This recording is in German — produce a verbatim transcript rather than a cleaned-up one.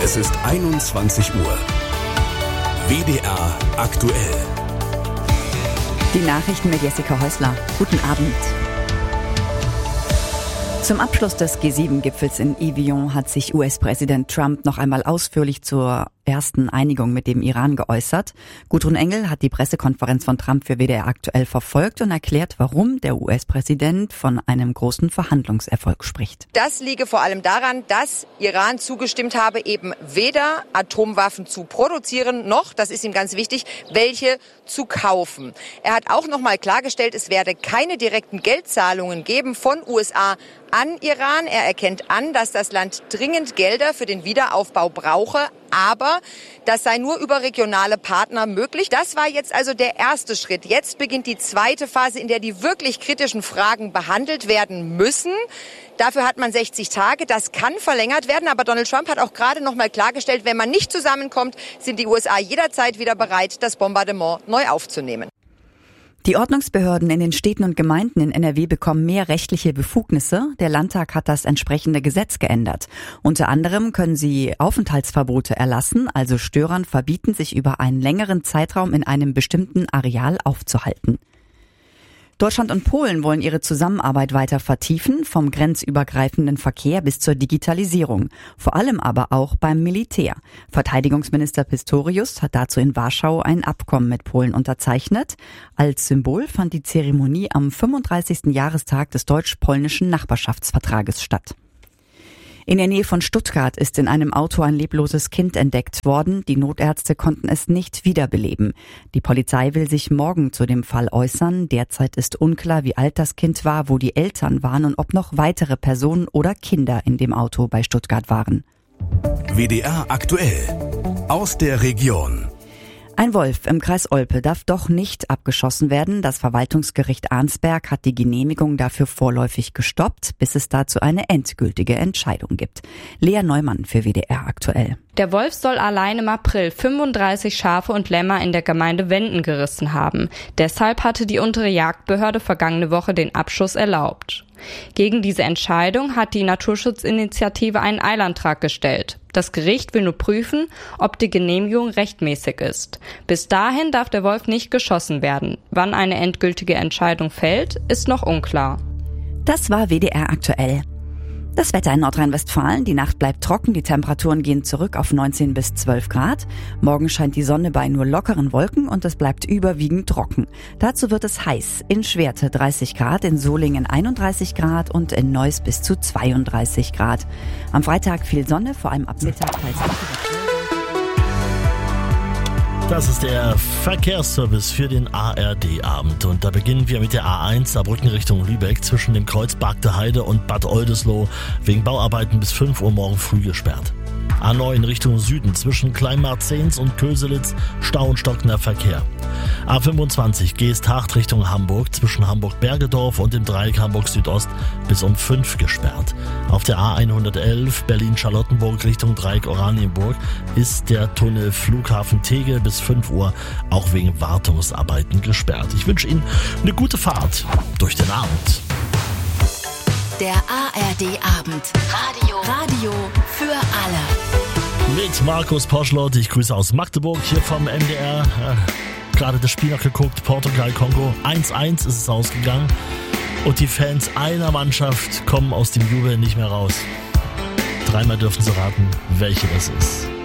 Es ist einundzwanzig Uhr. W D R aktuell. Die Nachrichten mit Jessica Häusler. Guten Abend. Zum Abschluss des G sieben Gipfels in Evian hat sich U S-Präsident Trump noch einmal ausführlich zur ersten Einigung mit dem Iran geäußert. Gudrun Engel hat die Pressekonferenz von Trump für W D R aktuell verfolgt und erklärt, warum der U S-Präsident von einem großen Verhandlungserfolg spricht. Das liege vor allem daran, dass Iran zugestimmt habe, eben weder Atomwaffen zu produzieren, noch, das ist ihm ganz wichtig, welche zu kaufen. Er hat auch noch mal klargestellt, es werde keine direkten Geldzahlungen geben von U S A an Iran. Er erkennt an, dass das Land dringend Gelder für den Wiederaufbau brauche, aber das sei nur über regionale Partner möglich. Das war jetzt also der erste Schritt. Jetzt beginnt die zweite Phase, in der die wirklich kritischen Fragen behandelt werden müssen. Dafür hat man sechzig Tage. Das kann verlängert werden, aber Donald Trump hat auch gerade noch mal klargestellt, wenn man nicht zusammenkommt, sind die U S A jederzeit wieder bereit, das Bombardement neu aufzunehmen. Die Ordnungsbehörden in den Städten und Gemeinden in N R W bekommen mehr rechtliche Befugnisse. Der Landtag hat das entsprechende Gesetz geändert. Unter anderem können sie Aufenthaltsverbote erlassen, also Störern verbieten, sich über einen längeren Zeitraum in einem bestimmten Areal aufzuhalten. Deutschland und Polen wollen ihre Zusammenarbeit weiter vertiefen, vom grenzübergreifenden Verkehr bis zur Digitalisierung. Vor allem aber auch beim Militär. Verteidigungsminister Pistorius hat dazu in Warschau ein Abkommen mit Polen unterzeichnet. Als Symbol fand die Zeremonie am fünfunddreißigsten Jahrestag des deutsch-polnischen Nachbarschaftsvertrages statt. In der Nähe von Stuttgart ist in einem Auto ein lebloses Kind entdeckt worden. Die Notärzte konnten es nicht wiederbeleben. Die Polizei will sich morgen zu dem Fall äußern. Derzeit ist unklar, wie alt das Kind war, wo die Eltern waren und ob noch weitere Personen oder Kinder in dem Auto bei Stuttgart waren. W D R aktuell. Aus der Region. Ein Wolf im Kreis Olpe darf doch nicht abgeschossen werden. Das Verwaltungsgericht Arnsberg hat die Genehmigung dafür vorläufig gestoppt, bis es dazu eine endgültige Entscheidung gibt. Lea Neumann für W D R aktuell. Der Wolf soll allein im April fünfunddreißig Schafe und Lämmer in der Gemeinde Wenden gerissen haben. Deshalb hatte die untere Jagdbehörde vergangene Woche den Abschuss erlaubt. Gegen diese Entscheidung hat die Naturschutzinitiative einen Eilantrag gestellt. Das Gericht will nur prüfen, ob die Genehmigung rechtmäßig ist. Bis dahin darf der Wolf nicht geschossen werden. Wann eine endgültige Entscheidung fällt, ist noch unklar. Das war W D R aktuell. Das Wetter in Nordrhein-Westfalen. Die Nacht bleibt trocken, die Temperaturen gehen zurück auf neunzehn bis zwölf Grad. Morgen scheint die Sonne bei nur lockeren Wolken und es bleibt überwiegend trocken. Dazu wird es heiß. In Schwerte dreißig Grad, in Solingen einunddreißig Grad und in Neuss bis zu zweiunddreißig Grad. Am Freitag viel Sonne, vor allem ab Mittag teils. Das ist der Verkehrsservice für den A R D-Abend. Und da beginnen wir mit der A eins Saarbrücken Richtung Lübeck zwischen dem Kreuz Bagde Heide und Bad Oldesloe wegen Bauarbeiten bis fünf Uhr morgen früh gesperrt. A neun Richtung Süden zwischen Kleinmarzens und Köselitz Stau und stockender Verkehr. A fünfundzwanzig Geesthacht Richtung Hamburg zwischen Hamburg-Bergedorf und dem Dreieck Hamburg Südost bis um fünf gesperrt. Auf der A hundertelf Berlin-Charlottenburg Richtung Dreieck Oranienburg ist der Tunnel Flughafen Tegel bis fünf Uhr auch wegen Wartungsarbeiten gesperrt. Ich wünsche Ihnen eine gute Fahrt durch den Abend. Der A R D-Abend. Radio. Radio für alle. Mit Markus Poschlott. Ich grüße aus Magdeburg hier vom M D R. Äh, gerade das Spiel noch geguckt. Portugal, Kongo. eins eins ist es ausgegangen. Und die Fans einer Mannschaft kommen aus dem Jubel nicht mehr raus. Dreimal dürfen Sie raten, welche das ist.